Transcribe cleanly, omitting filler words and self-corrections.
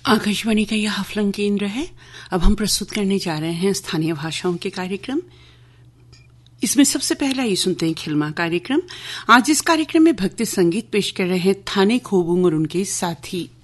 आकाशवाणी का यह हफलंग केंद्र है। अब हम प्रस्तुत करने जा रहे हैं स्थानीय भाषाओं के कार्यक्रम। इसमें सबसे पहला ये सुनते हैं खिलमा कार्यक्रम। आज इस कार्यक्रम में भक्ति संगीत पेश कर रहे हैं थाने खोबुंग और उनके साथी।